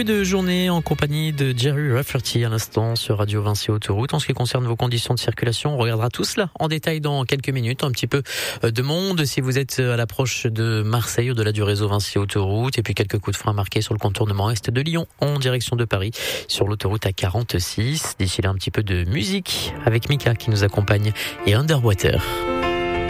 début de journée en compagnie de Jerry Rafferty à l'instant sur Radio Vinci Autoroute. En ce qui concerne vos conditions de circulation, on regardera tout cela en détail dans quelques minutes. Un petit peu de monde si vous êtes à l'approche de Marseille au-delà du réseau Vinci Autoroute, et puis quelques coups de frein marqués sur le contournement est de Lyon en direction de Paris sur l'autoroute A46. D'ici là, un petit peu de musique avec Mika qui nous accompagne et Underwater.